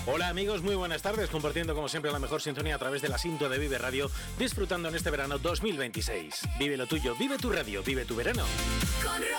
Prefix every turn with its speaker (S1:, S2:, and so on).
S1: Hola amigos, muy buenas tardes, compartiendo como siempre la mejor sintonía a través de la Sinto de Vive Radio, disfrutando en este verano 2026. Vive lo tuyo, vive tu radio, vive tu verano.